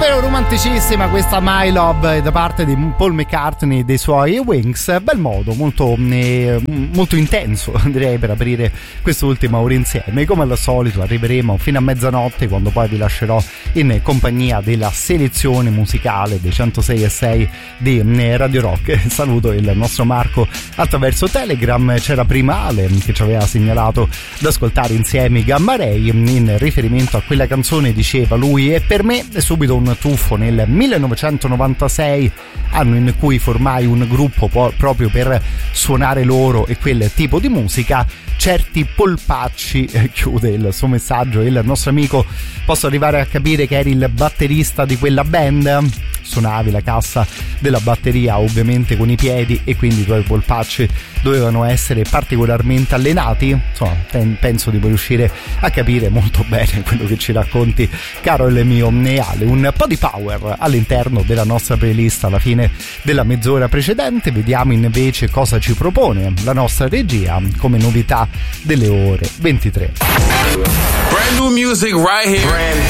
Davvero romanticissima questa My Love da parte di Paul McCartney e dei suoi Wings. Bel modo, molto intenso direi, per aprire quest'ultima ora insieme. Come al solito arriveremo fino a mezzanotte, quando poi vi lascerò in compagnia della selezione musicale dei 106.6 di Radio Rock. Saluto il nostro Marco attraverso Telegram. C'era prima Ale che ci aveva segnalato d'ascoltare insieme i Gamma Ray. In riferimento a quella canzone diceva lui: e per me è subito un tuffo nel 1996, anno in cui formai un gruppo proprio per suonare loro e quel tipo di musica. Certi polpacci, chiude il suo messaggio il nostro amico. Posso arrivare a capire che eri il batterista di quella band? Suonavi la cassa della batteria ovviamente con i piedi, e quindi i tuoi polpacci dovevano essere particolarmente allenati? Insomma, penso di riuscire a capire molto bene quello che ci racconti, caro il mio Ale. Un po' di power all'interno della nostra playlist alla fine della mezz'ora precedente. Vediamo invece cosa ci propone la nostra regia come novità delle ore 23. Brand new music right here.